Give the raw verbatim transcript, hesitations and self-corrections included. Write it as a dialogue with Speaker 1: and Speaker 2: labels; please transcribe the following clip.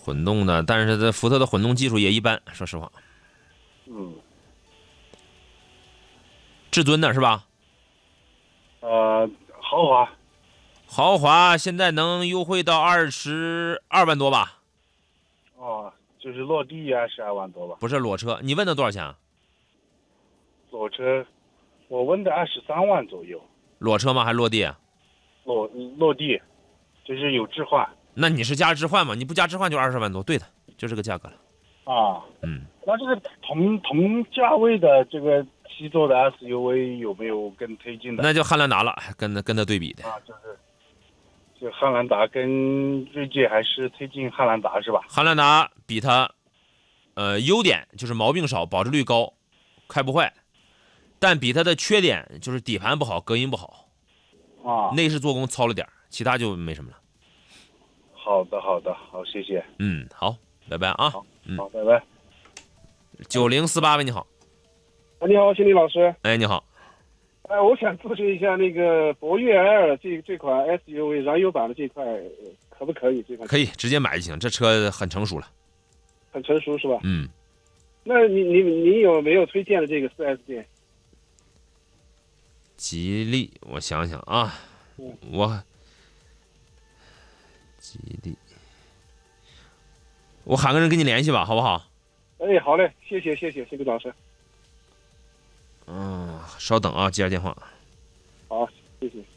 Speaker 1: 混动的，但是这福特的混动技术也一般，说实话。
Speaker 2: 嗯。
Speaker 1: 至尊的是吧？
Speaker 2: 呃，豪华。
Speaker 1: 豪华现在能优惠到二十二万多吧？
Speaker 2: 哦，就是落地二十二万多吧？
Speaker 1: 不是裸车，你问的多少钱啊？
Speaker 2: 裸车，我问的二十三万左右。
Speaker 1: 裸车吗？还是落地？
Speaker 2: 落落地，就是有置换。
Speaker 1: 那你是加置换吗？你不加置换就二十万多，对的，就这个价格了。
Speaker 2: 啊，
Speaker 1: 嗯，
Speaker 2: 那这个同同价位的这个七座的 S U V 有没有更推荐的？
Speaker 1: 那就汉兰达了，跟跟它对比的。
Speaker 2: 啊，就是，就汉兰达跟锐界还是推荐汉兰达是吧？
Speaker 1: 汉兰达比它，呃，优点就是毛病少，保值率高，开不坏，但比它的缺点就是底盘不好，隔音不好，
Speaker 2: 啊，
Speaker 1: 内饰做工糙了点，其他就没什么了。
Speaker 2: 好的，好的，好，谢谢。
Speaker 1: 嗯，好，拜拜啊。
Speaker 2: 好，
Speaker 1: 嗯，
Speaker 2: 好，拜拜。
Speaker 1: 九零四八喂，你好。
Speaker 3: 啊，你好，心理老师。
Speaker 1: 哎，你好。
Speaker 3: 哎，我想咨询一下那个博越 L 这这款 S U V 燃油版的这块，呃可不可以？这款
Speaker 1: 可以直接买就行，这车很成熟了。
Speaker 3: 很成熟是吧？
Speaker 1: 嗯。
Speaker 3: 那你你你有没有推荐的这个 四 S 店？
Speaker 1: 吉利，我想想啊，
Speaker 3: 嗯、
Speaker 1: 我吉利，我喊个人跟你联系吧，好不好？
Speaker 3: 哎，好嘞，谢谢谢谢，心理老师。
Speaker 1: 嗯，稍等啊，接下电话。
Speaker 3: 好，谢谢。